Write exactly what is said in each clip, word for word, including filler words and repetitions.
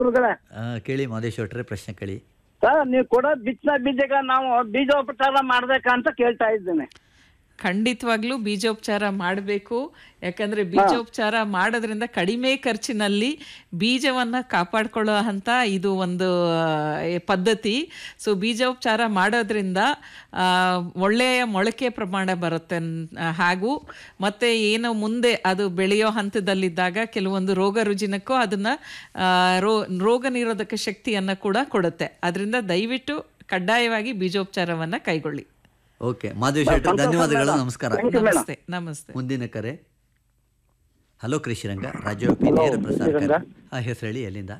ಗುರುಗಳೇ. ಆ, ಕೇಳಿ ಮಾದೇಶ್ವರೇ, ಪ್ರಶ್ನೆ ಕೇಳಿ. ಸರ್, ನೀವು ಕೊಡೋ ಬಿತ್ತನೆ ಬೀಜಗಳ ನಾವು ಬೀಜೋಪಚಾರ ಮಾಡ್ಬೇಕಂತ ಕೇಳ್ತಾ ಇದ್ದೇನೆ. ಖಂಡಿತವಾಗ್ಲೂ ಬೀಜೋಪಚಾರ ಮಾಡಬೇಕು. ಯಾಕಂದರೆ ಬೀಜೋಪಚಾರ ಮಾಡೋದ್ರಿಂದ ಕಡಿಮೆ ಖರ್ಚಿನಲ್ಲಿ ಬೀಜವನ್ನು ಕಾಪಾಡಿಕೊಳ್ಳೋ ಅಂಥ ಇದು ಒಂದು ಪದ್ಧತಿ. ಸೊ ಬೀಜೋಪಚಾರ ಮಾಡೋದ್ರಿಂದ ಒಳ್ಳೆಯ ಮೊಳಕೆ ಪ್ರಮಾಣ ಬರುತ್ತೆ. ಹಾಗೂ ಮತ್ತು ಏನು ಮುಂದೆ ಅದು ಬೆಳೆಯೋ ಹಂತದಲ್ಲಿದ್ದಾಗ ಕೆಲವೊಂದು ರೋಗ ರುಜಿನಕ್ಕೂ ಅದನ್ನು ರೋ ರೋಗ ನಿರೋಧಕ ಶಕ್ತಿಯನ್ನು ಕೂಡ ಕೊಡುತ್ತೆ. ಅದರಿಂದ ದಯವಿಟ್ಟು ಕಡ್ಡಾಯವಾಗಿ ಬೀಜೋಪಚಾರವನ್ನು ಕೈಗೊಳ್ಳಿ. ಓಕೆ ಮಾದೇಶ್ವರ, ಧನ್ಯವಾದಗಳು. ನಮಸ್ಕಾರ. ನಮಸ್ತೆ. ನಮಸ್ತೆ. ಮುಂದಿನ ಕರೆ. ಹಲೋ ಕೃಷಿರಂಗ, ರಾಜ್ಯವ್ಯಾಪಿ ನೇರ ಪ್ರಸಾರ. ಹಾ, ಹೆಸರು ಹೇಳಿ, ಎಲ್ಲಿಂದ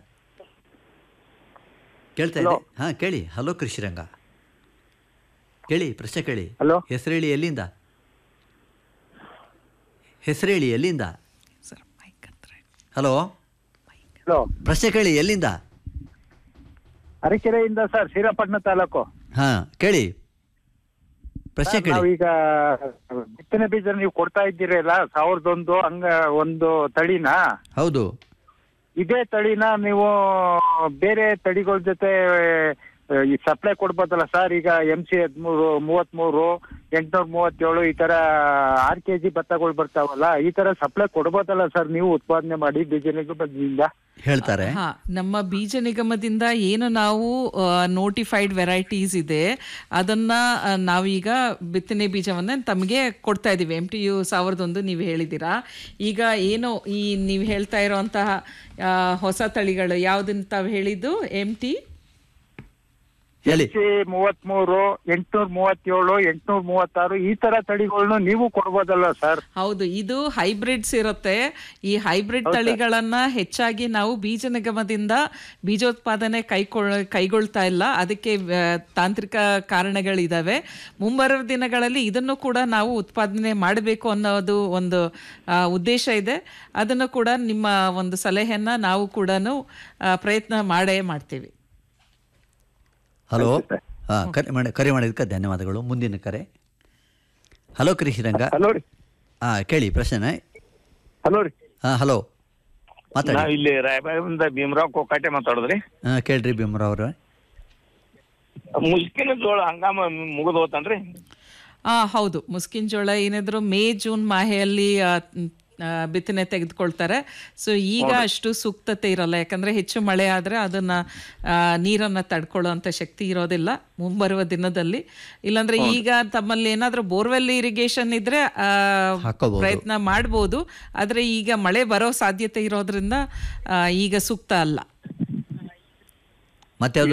ಕೇಳ್ತಾ ಇದೆ? ಹಾ ಕೇಳಿ. ಹಲೋ ಕೃಷಿರಂಗ, ಕೇಳಿ, ಪ್ರಶ್ನೆ ಕೇಳಿ. ಹೆಸರು ಹೇಳಿ, ಎಲ್ಲಿಂದ? ಹೆಸರು ಹೇಳಿ, ಎಲ್ಲಿಂದ? ಹಲೋ, ಪ್ರಶ್ನೆ ಕೇಳಿ, ಎಲ್ಲಿಂದ? ಅರಕೆರೆಯಿಂದ ಸರ್, ಶ್ರೀರಂಗಪಟ್ಟಣ ತಾಲೂಕು. ಹಾ ಕೇಳಿ, ಪ್ರಶ್ನೆ ಕೇಳಿ. ನಾವೀಗ ಬಿತ್ತನೆ ಬೀಜ ನೀವು ಕೊಡ್ತಾ ಇದ್ದೀರಲ್ಲ, ಸಾವಿರದ ಒಂದು ಹಂಗ ಒಂದು ತಳಿನ, ಹೌದು, ಇದೇ ತಳಿನ ನೀವು ಬೇರೆ ತಳಿಗಳ ಜೊತೆ ಈ ಸಪ್ಲೈ ಕೊಡ್ಬೋದಲ್ಲ ಸರ್? ಈಗ ಎಂ ಸಿ ಹದಿಮೂರು ಮೂವತ್ಮೂರು ಎಂಟ್ನೂರ ಮೂವತ್ತೇಳು ಈ ತರ ಆರ್ ಕೆ ಜಿ ಭತ್ತಗಳು ಬರ್ತಾವಲ್ಲ, ಈ ತರ ಸಪ್ಲೈ ಕೊಡ್ಬೋದಲ್ಲ ಸರ್ ನೀವು ಉತ್ಪಾದನೆ ಮಾಡಿ ಬೀಜ ನಿಗಮದಿಂದ? ಹೇಳ್ತಾರೆ. ಹಾ, ನಮ್ಮ ಬೀಜ ನಿಗಮದಿಂದ ಏನು ನಾವು ನೋಟಿಫೈಡ್ ವೆರೈಟೀಸ್ ಇದೆ ಅದನ್ನ ನಾವೀಗ ಬಿತ್ತನೆ ಬೀಜವನ್ನ ತಮಗೆ ಕೊಡ್ತಾ ಇದೀವಿ. ಎಂ ಟಿ ಯು ಸಾವಿರದ ಒಂದು ನೀವು ಹೇಳಿದ್ದೀರಾ. ಈಗ ಏನು ಈ ನೀವು ಹೇಳ್ತಾ ಇರೋಂತಹ ಹೊಸ ತಳಿಗಳು ಯಾವ್ದನ್ನ ತಾವು ಹೇಳಿದ್ದು? ಎಂ ಟಿ ಮೂವತ್ಮೂರು ಎಂಟ್ನೂರ ಮೂವತ್ತೇಳು ಎಂಟ್ನೂರ ಮೂವತ್ತಾರು ಈ ತರ ತಳಿಗಳನ್ನು ನೀವು ಕೊಡ್ಬೋದಲ್ಲ ಸರ್? ಹೌದು, ಇದು ಹೈಬ್ರಿಡ್ಸ್ ಇರುತ್ತೆ. ಈ ಹೈಬ್ರಿಡ್ ತಳಿಗಳನ್ನ ಹೆಚ್ಚಾಗಿ ನಾವು ಬೀಜ ನಿಗಮದಿಂದ ಬೀಜೋತ್ಪಾದನೆ ಕೈಗೊಳ್ ಕೈಗೊಳ್ತಾ ಇಲ್ಲ. ಅದಕ್ಕೆ ತಾಂತ್ರಿಕ ಕಾರಣಗಳಿದಾವೆ. ಮುಂಬರುವ ದಿನಗಳಲ್ಲಿ ಇದನ್ನು ಕೂಡ ನಾವು ಉತ್ಪಾದನೆ ಮಾಡಬೇಕು ಅನ್ನೋದು ಒಂದು ಉದ್ದೇಶ ಇದೆ. ಅದನ್ನು ಕೂಡ ನಿಮ್ಮ ಒಂದು ಸಲಹೆಯನ್ನ ನಾವು ಕೂಡ ಪ್ರಯತ್ನ ಮಾಡೇ ಮಾಡ್ತೀವಿ. ಹಲೋ, ಹಾಂ, ಕರೆ ಮಾಡಿ ಕರೆ ಮಾಡಿದ್ದಕ್ಕೆ ಧನ್ಯವಾದಗಳು. ಮುಂದಿನ ಕರೆ. ಹಲೋ ಕೃಷಿರಂಗ. ಹಲೋ ರೀ. ಹಾಂ ಕೇಳಿ, ಪ್ರಶ್ನೆ. ಹಲೋ ರೀ. ಹಾಂ ಹಲೋ, ಮಾತಾಡಿ. ನಾವು ಇಲ್ಲಿ ರಾಯಬಾಗದಿಂದ ಭೀಮರಾವ್ ಕೋಕಾಟೆ ಮಾತಾಡೋದ್ರಿ. ಹಾಂ ಕೇಳ್ರಿ ಭೀಮರಾವ್ ಅವ್ರೆ. ಮುಸ್ಕಿನ ಜೋಳ ಹಂಗಾಮ ಮುಗಿದು ಹೋತನ್ರಿ? ಹಾಂ ಹೌದು, ಮುಸ್ಕಿನ ಜೋಳ ಏನಾದರೂ ಮೇ ಜೂನ್ ಮಾಹೆಯಲ್ಲಿ ಬಿತ್ತನೆ ತೆಗೆದುಕೊಳ್ತಾರೆ. ಸೊ ಈಗ ಅಷ್ಟು ಸೂಕ್ತತೆ ಇರಲ್ಲ, ಯಾಕಂದರೆ ಹೆಚ್ಚು ಮಳೆ ಆದರೆ ಅದನ್ನು ನೀರನ್ನು ತಡ್ಕೊಳ್ಳೋವಂಥ ಶಕ್ತಿ ಇರೋದಿಲ್ಲ ಮುಂಬರುವ ದಿನದಲ್ಲಿ. ಇಲ್ಲಾಂದರೆ ಈಗ ತಮ್ಮಲ್ಲಿ ಏನಾದರೂ ಬೋರ್ವೆಲ್ ಇರಿಗೇಷನ್ ಇದ್ದರೆ ಪ್ರಯತ್ನ ಮಾಡ್ಬೋದು. ಆದರೆ ಈಗ ಮಳೆ ಬರೋ ಸಾಧ್ಯತೆ ಇರೋದ್ರಿಂದ ಈಗ ಸೂಕ್ತ ಅಲ್ಲ. ಮತ್ತೆ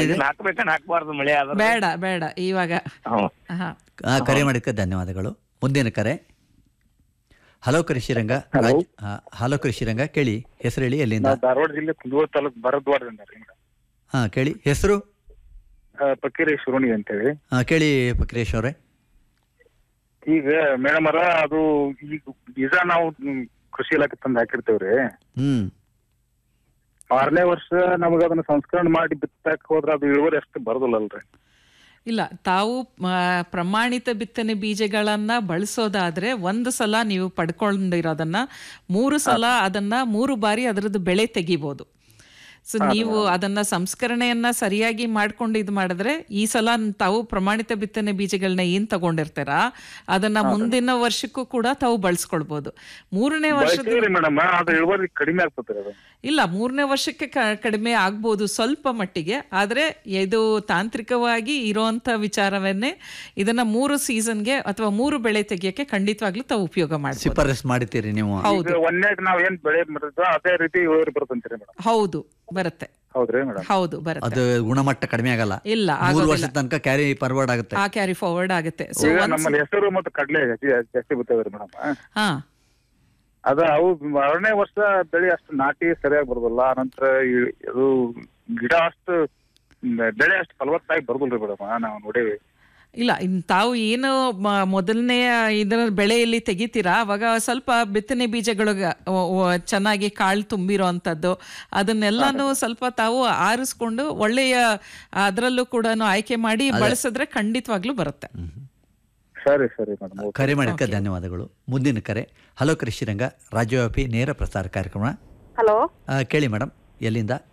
ಬೇಡ ಬೇಡ ಇವಾಗ. ಹಾಂ, ಕರೆ ಮಾಡಿದ್ದಕ್ಕೆ ಧನ್ಯವಾದಗಳು. ಮುಂದಿನ ಕರೆ. ಹಲೋ ಕೃಷಿರಂಗ. ಹಲೋ ಕೃಷಿರಂಗ, ಕೇಳಿ, ಹೆಸರು ಹೇಳಿ, ಎಲ್ಲಿಂದ? ಧಾರವಾಡ ಜಿಲ್ಲೆ ಕುಂದಗೋಳ ತಾಲೂಕು ಬರದ್ವಾರದಿಂದ. ಹಾ ಕೇಳಿ, ಹೆಸರು? ಫಕೀರೇಶ್ ರುಣಿ ಅಂತೇಳಿ. ಹಾ ಕೇಳಿ ಫಕೀರೇಶ್ ಅವರೇ. ಈಗ ಮೇಡಮ್ ಅರ ಅದು ಈಗ ಬೀಜ ನಾವು ಕೃಷಿ ಇಲಾಖೆ ತಂದು ಹಾಕಿರ್ತೇವ್ರಿ. ಹ್ಮ್ ಆರನೇ ವರ್ಷ ನಮಗ ಅದನ್ನ ಸಂಸ್ಕರಣೆ ಮಾಡಿ ಬಿತ್ತಾಕ ಹೋದ್ರ ಅದು ಇಳುವರಿ ಅಷ್ಟು ಬರೋದಿಲ್ಲಲ್ರಿ? ಇಲ್ಲ, ತಾವು ಪ್ರಮಾಣಿತ ಬಿತ್ತನೆ ಬೀಜಗಳನ್ನು ಬಳಸೋದಾದರೆ ಒಂದು ಸಲ ನೀವು ಪಡ್ಕೊಂಡಿರೋದನ್ನು ಮೂರು ಸಲ ಅದನ್ನು ಮೂರು ಬಾರಿ ಅದರದ್ದು ಬೆಳೆ ತೆಗಿಬೋದು. ಸೊ ನೀವು ಅದನ್ನು ಸಂಸ್ಕರಣೆಯನ್ನು ಸರಿಯಾಗಿ ಮಾಡ್ಕೊಂಡು ಇದು ಮಾಡಿದ್ರೆ ಈ ಸಲ ತಾವು ಪ್ರಮಾಣಿತ ಬಿತ್ತನೆ ಬೀಜಗಳನ್ನ ಏನು ತಗೊಂಡಿರ್ತಾರ ಅದನ್ನು ಮುಂದಿನ ವರ್ಷಕ್ಕೂ ಕೂಡ ತಾವು ಬಳಸ್ಕೊಳ್ಬೋದು. ಮೂರನೇ ವರ್ಷದ ಕಡಿಮೆ ಆಗ್ತದೆ ಇಲ್ಲ, ಮೂರನೇ ವರ್ಷಕ್ಕೆ ಕಡಿಮೆ ಆಗ್ಬೋದು ಸ್ವಲ್ಪ ಮಟ್ಟಿಗೆ. ಆದರೆ ಇದು ತಾಂತ್ರಿಕವಾಗಿ ಇರೋಂಥ ವಿಚಾರವನ್ನೇ ಇದನ್ನ ಮೂರು ಸೀಸನ್ಗೆ ಅಥವಾ ಮೂರು ಬೆಳೆ ತೆಗಿಯಕ್ಕೆ ಖಂಡಿತವಾಗ್ಲೂ ತಾವು ಉಪಯೋಗ ಮಾಡಿ ಶಿಫಾರಸ್ ಮಾಡ್ತೀರಿ ನೀವು? ಹೌದು, ಅದೇ ರೀತಿ ಹೌದು ಬರುತ್ತೆ. ಹೌದು ಬರುತ್ತೆ. ಅದು ಗುಣಮಟ್ಟ ಕಡಿಮೆ ಆಗಲ್ಲ? ಇಲ್ಲ, ಮೂರು ವರ್ಷದ ತನಕ ಕ್ಯಾರಿ ಫಾರ್ವರ್ಡ್ ಆಗುತ್ತೆ. ಆ ಕ್ಯಾರಿ ಫಾರ್ವರ್ಡ್ ಆಗುತ್ತೆ. ಸೊ ನಮ್ಮಲ್ಲಿ ಹೆಸರು ಮತ್ತು ಕಡಲೆ ಜಾಸ್ತಿ ಬರ್ತವೆ ಮೇಡಮ್. ಹಾ, ಅದ ಅವು ಆರನೇ ವರ್ಷ ಬೆಳೆ ಅಷ್ಟು ನಾಟಿ ಸರಿಯಾಗಿ ಬರೋದಿಲ್ಲ. ನಂತರ ಅದು ಗಿಡ ಅಷ್ಟು ಬೆಳೆ ಅಷ್ಟು ಫಲವತ್ತಾಗಿ ಬರೋದಿಲ್ರಿ ಮೇಡಮ್, ನಾವು ನೋಡೇವಿ. ಇಲ್ಲ, ತಾವು ಏನು ಮೊದಲನೇ ಇದರ ಬೆಳೆಯಲ್ಲಿ ತೆಗಿತೀರಾ ಅವಾಗ ಸ್ವಲ್ಪ ಬಿತ್ತನೆ ಬೀಜಗಳು ಚೆನ್ನಾಗಿ ಕಾಳು ತುಂಬಿರೋ ಅಂಥದ್ದು ಅದನ್ನೆಲ್ಲಾನು ಸ್ವಲ್ಪ ತಾವು ಆರಿಸ್ಕೊಂಡು ಒಳ್ಳೆಯ ಅದರಲ್ಲೂ ಕೂಡ ಆಯ್ಕೆ ಮಾಡಿ ಬಳಸಿದ್ರೆ ಖಂಡಿತವಾಗ್ಲೂ ಬರುತ್ತೆ. ಸರಿ ಸರಿ ಮೇಡಮ್, ಕರೆ ಮಾಡಿದ್ದಕ್ಕೆ ಧನ್ಯವಾದಗಳು. ಮುಂದಿನ ಕರೆ. ಹಲೋ ಕೃಷಿರಂಗ ರಾಜ್ಯವ್ಯಾಪಿ ನೇರ ಪ್ರಸಾರ ಕಾರ್ಯಕ್ರಮ. ಹಲೋ, ಕೇಳಿ ಮೇಡಮ್, ಎಲ್ಲಿಂದ?